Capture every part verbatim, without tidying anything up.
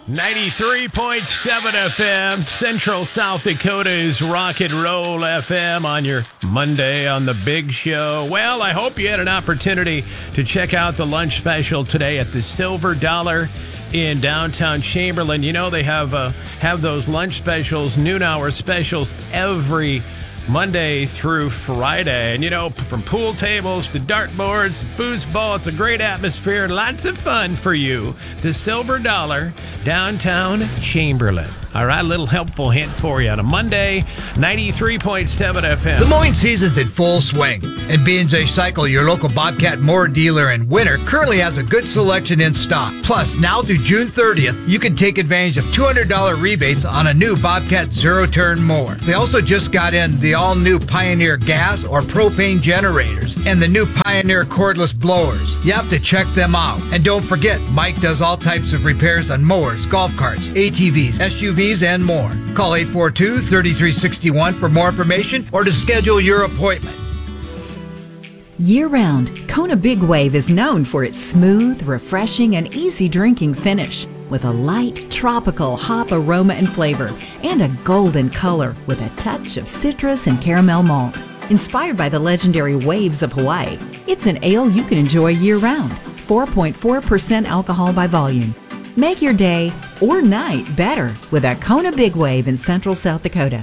ninety-three point seven F M, Central South Dakota's Rock and Roll F M on your Monday on the Big Show. Well, I hope you had an opportunity to check out the lunch special today at the Silver Dollar in downtown Chamberlain. You know, they have uh, have those lunch specials, noon hour specials every Monday through Friday. And, you know, from pool tables to dartboards, foosball, it's a great atmosphere, lots of fun for you. The Silver Dollar, downtown Chamberlain. All right, a little helpful hint for you on a Monday, ninety-three point seven F M. The mowing season's in full swing, and B and J Cycle, your local Bobcat mower dealer in winter, currently has a good selection in stock. Plus, now through June thirtieth, you can take advantage of two hundred dollars rebates on a new Bobcat zero-turn mower. They also just got in the all-new Pioneer gas or propane generators and the new Pioneer cordless blowers. You have to check them out. And don't forget, Mike does all types of repairs on mowers, golf carts, A T Vs, S U Vs, and more. Call eight four two, three three six one for more information or to schedule your appointment. Year-round, Kona Big Wave is known for its smooth, refreshing, and easy drinking finish with a light, tropical hop aroma and flavor and a golden color with a touch of citrus and caramel malt. Inspired by the legendary waves of Hawaii, it's an ale you can enjoy year-round. four point four percent alcohol by volume. Make your day or night better with a Kona Big Wave in Central South Dakota.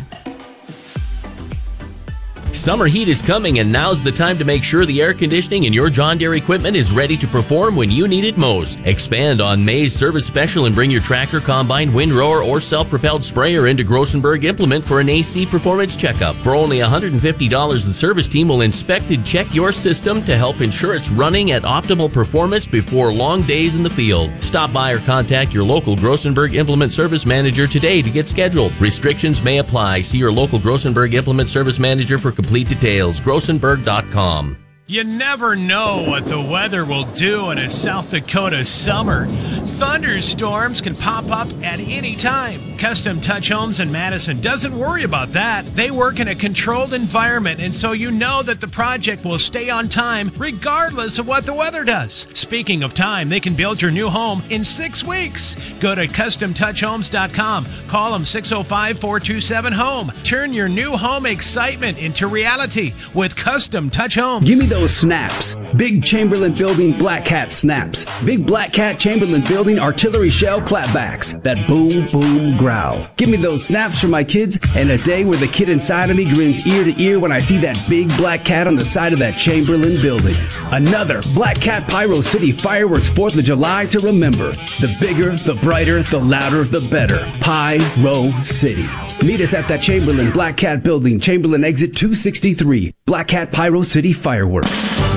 Summer heat is coming, and now's the time to make sure the air conditioning in your John Deere equipment is ready to perform when you need it most. Expand on May's service special and bring your tractor, combine, windrower, or self-propelled sprayer into Grossenberg Implement for an A C performance checkup. For only one hundred fifty dollars, the service team will inspect and check your system to help ensure it's running at optimal performance before long days in the field. Stop by or contact your local Grossenberg Implement service manager today to get scheduled. Restrictions may apply. See your local Grossenberg Implement service manager for complete details. Grossenberg dot com. You never know what the weather will do in a South Dakota summer. Thunderstorms can pop up at any time. Custom Touch Homes in Madison doesn't worry about that. They work in a controlled environment, and so you know that the project will stay on time regardless of what the weather does. Speaking of time, they can build your new home in six weeks. Go to custom touch homes dot com. Call them six oh five, four two seven, home. Turn your new home excitement into reality with Custom Touch Homes. Give me those snaps. Big Chamberlain Building Black Cat snaps. Big Black Cat Chamberlain Building artillery shell clapbacks. That boom, boom, growl. Give me those snaps for my kids and a day where the kid inside of me grins ear to ear when I see that big black cat on the side of that Chamberlain building. Another Black Cat Pyro City fireworks fourth of July to remember. The bigger, the brighter, the louder, the better. Pyro City. Meet us at that Chamberlain Black Cat Building, Chamberlain Exit two sixty-three. Black Cat Pyro City fireworks.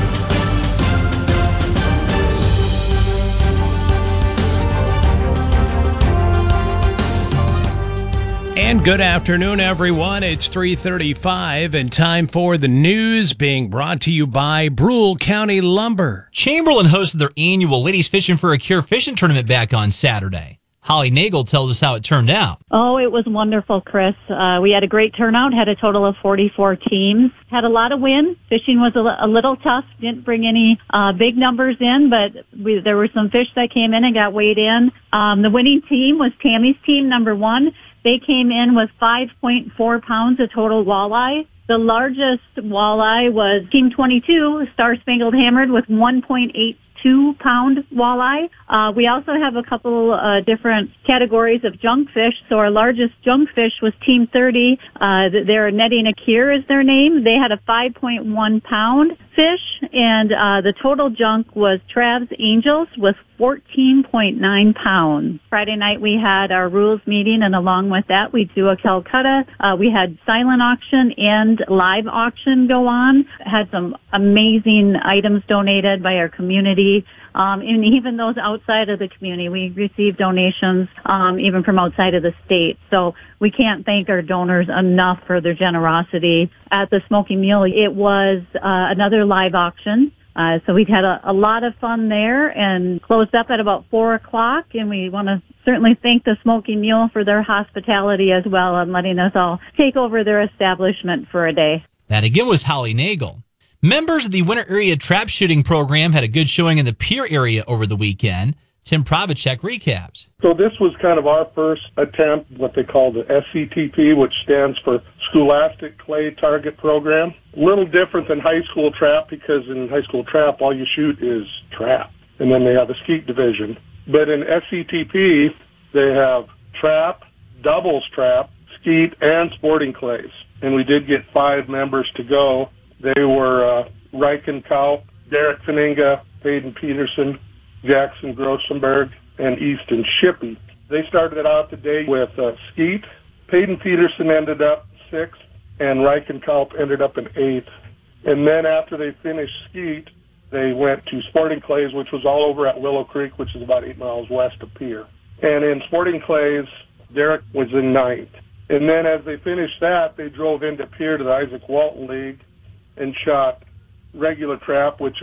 And good afternoon, everyone. It's three thirty-five and time for the news being brought to you by Brule County Lumber. Chamberlain hosted their annual Ladies Fishing for a Cure fishing tournament back on Saturday. Holly Nagel tells us how it turned out. Oh, it was wonderful, Chris. Uh, we had a great turnout, had a total of forty-four teams. Had a lot of wins. Fishing was a, a little tough. Didn't bring any uh, big numbers in, but we, there were some fish that came in and got weighed in. Um, the winning team was Tammy's team, number one. They came in with five point four pounds of total walleye. The largest walleye was Team twenty-two, Star Spangled Hammered, with one point eight two pound walleye. Uh, we also have a couple uh, different categories of junk fish. So our largest junk fish was Team thirty. Uh, their Netting Akir is their name. They had a five point one pound fish, and uh, the total junk was Trav's Angels with fourteen point nine pounds. Friday night we had our rules meeting, and along with that we do a Calcutta. Uh, we had silent auction and live auction go on. Had some amazing items donated by our community. Um, and even those outside of the community, we received donations um, even from outside of the state. So we can't thank our donors enough for their generosity. At the Smoky Mule, it was uh, another live auction. Uh, so we've had a, a lot of fun there and closed up at about four o'clock. And we want to certainly thank the Smoky Mule for their hospitality as well and letting us all take over their establishment for a day. That again was Holly Nagel. Members of the Winter Area Trap Shooting Program had a good showing in the Pierre area over the weekend. Tim Pravacek recaps. So this was kind of our first attempt, what they call the S C T P, which stands for Scholastic Clay Target Program. A little different than high school trap, because in high school trap, all you shoot is trap. And then they have a skeet division. But in S C T P, they have trap, doubles trap, skeet, and sporting clays. And we did get five members to go. They were uh, Riken Kaup, Derek Faninga, Hayden Peterson, Jackson Grossenberg, and Easton Shippey. They started out the day with uh, skeet. Hayden Peterson ended up sixth, and Riken Kaup ended up in eighth. And then after they finished skeet, they went to sporting clays, which was all over at Willow Creek, which is about eight miles west of Pierre. And in sporting clays, Derek was in ninth. And then as they finished that, they drove into Pierre to the Isaac Walton League and shot regular trap, which